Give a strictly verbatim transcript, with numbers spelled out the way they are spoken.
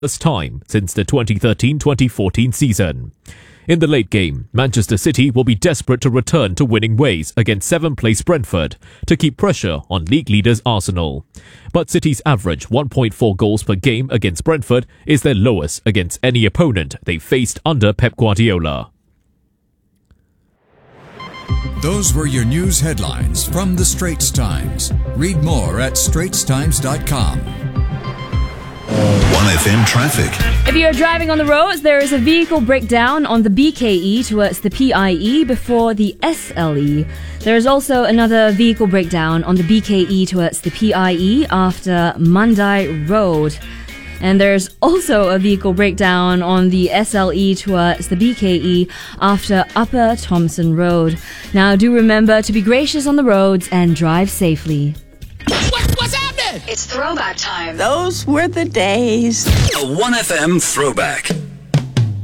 first time since the twenty thirteen twenty fourteen season. In the late game, Manchester City will be desperate to return to winning ways against seventh place Brentford to keep pressure on league leaders Arsenal. But City's average one point four goals per game against Brentford is their lowest against any opponent they faced under Pep Guardiola. Those were your news headlines from the Straits Times. Read more at straits times dot com. one F M traffic. If you are driving on the roads, there is a vehicle breakdown on the B K E towards the P I E before the S L E. There is also another vehicle breakdown on the B K E towards the P I E after Mandai Road. And there's also a vehicle breakdown on the S L E towards the B K E after Upper Thompson Road. Now do remember to be gracious on the roads and drive safely. What, what's happening? It's throwback time. Those were the days. A one F M throwback.